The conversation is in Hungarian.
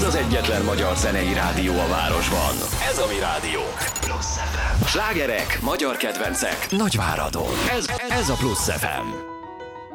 Ez az egyetlen magyar zenei rádió a városban. Ez a mi rádiónk. Plusz FM. Slágerek, magyar kedvencek, Nagyváradon. Ez a Plusz FM.